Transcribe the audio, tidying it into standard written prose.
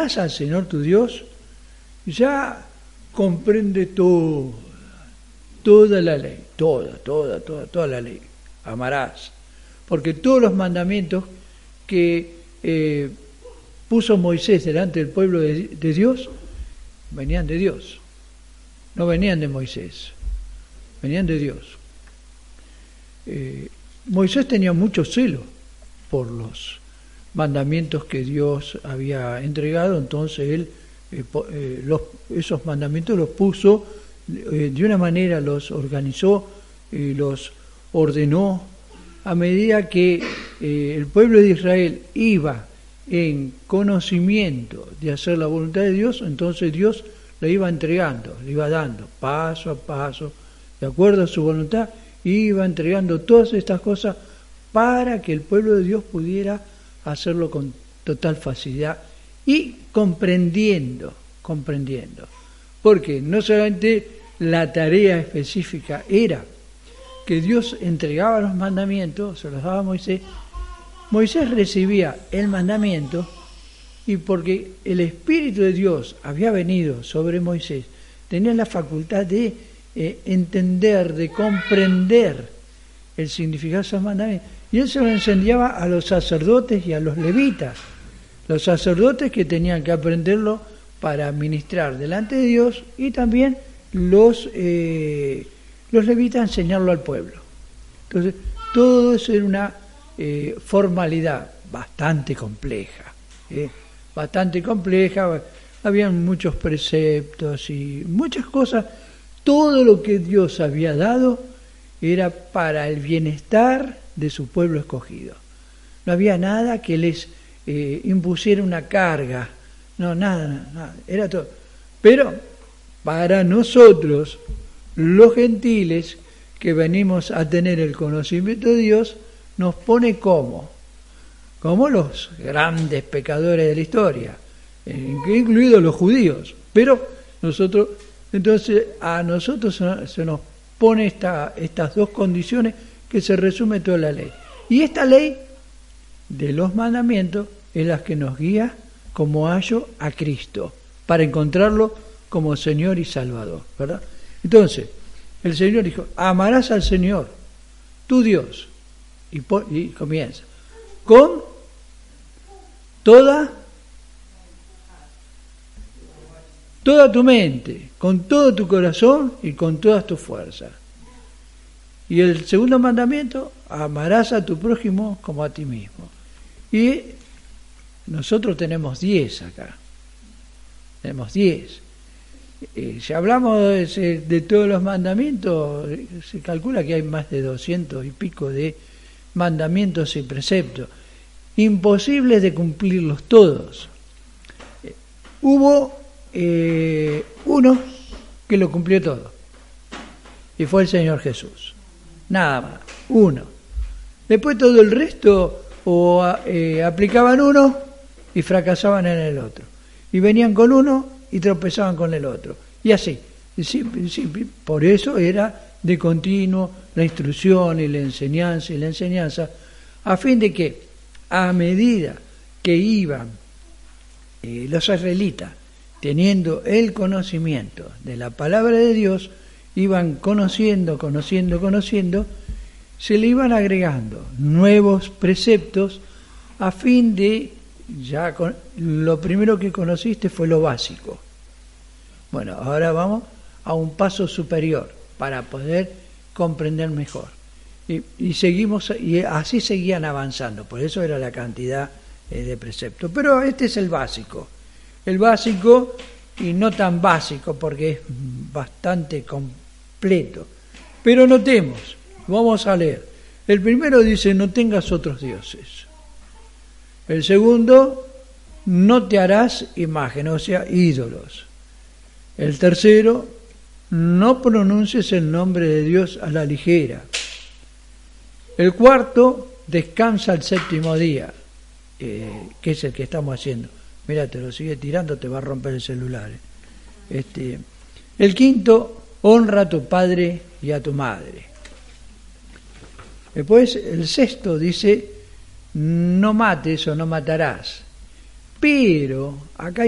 amarás al Señor tu Dios, ya comprende toda la ley, toda la ley. Amarás. Porque todos los mandamientos que puso Moisés delante del pueblo de Dios, venían de Dios. No venían de Moisés, venían de Dios. Moisés tenía mucho celo por los mandamientos que Dios había entregado, entonces él esos mandamientos los puso de una manera, los organizó y los ordenó a medida que el pueblo de Israel iba en conocimiento de hacer la voluntad de Dios, entonces Dios le iba entregando, le iba dando paso a paso, de acuerdo a su voluntad, iba entregando todas estas cosas para que el pueblo de Dios pudiera hacerlo con total facilidad y comprendiendo, porque no solamente la tarea específica era que Dios entregaba los mandamientos, se los daba a Moisés, Moisés recibía el mandamiento y porque el Espíritu de Dios había venido sobre Moisés, tenía la facultad de entender, de comprender el significado de esos mandamientos. Y él se lo enseñaba a los sacerdotes y a los levitas. Los sacerdotes que tenían que aprenderlo para ministrar delante de Dios y también los levitas enseñarlo al pueblo. Entonces, todo eso era una formalidad bastante compleja. Habían muchos preceptos y muchas cosas. Todo lo que Dios había dado era para el bienestar de su pueblo escogido. No había nada que les impusiera una carga, no, nada, era todo. Pero para nosotros, los gentiles, que venimos a tener el conocimiento de Dios, nos pone como los grandes pecadores de la historia, incluidos los judíos. Pero entonces a nosotros se nos pone estas dos condiciones que se resume toda la ley. Y esta ley de los mandamientos es la que nos guía como ayo a Cristo, para encontrarlo como Señor y Salvador, ¿verdad? Entonces, el Señor dijo, amarás al Señor, tu Dios, y comienza, con toda tu mente, con todo tu corazón y con todas tus fuerzas. Y el segundo mandamiento, amarás a tu prójimo como a ti mismo. Y nosotros tenemos 10 acá. Tenemos 10. Si hablamos de todos los mandamientos, se calcula que hay más de 200 y pico de mandamientos y preceptos. Imposibles de cumplirlos todos. Hubo uno que lo cumplió todo. Y fue el Señor Jesús. Nada más. Uno. Después todo el resto aplicaban uno y fracasaban en el otro. Y venían con uno y tropezaban con el otro. Y así. Por eso era de continuo la instrucción y la enseñanza, a fin de que a medida que iban los israelitas teniendo el conocimiento de la palabra de Dios, iban conociendo, se le iban agregando nuevos preceptos a fin de, lo primero que conociste fue lo básico. Bueno, ahora vamos a un paso superior para poder comprender mejor. Y seguimos, y así seguían avanzando, por eso era la cantidad de preceptos. Pero este es el básico y no tan básico porque es bastante completo. Pero notemos, vamos a leer. El primero dice, no tengas otros dioses. El segundo, no te harás imagen, o sea, ídolos. El tercero, no pronuncies el nombre de Dios a la ligera. El cuarto, descansa el séptimo día, que es el que estamos haciendo. Mira, te lo sigue tirando, te va a romper el celular. El quinto, honra a tu padre y a tu madre. Después, el sexto dice, no mates o no matarás. Pero acá hay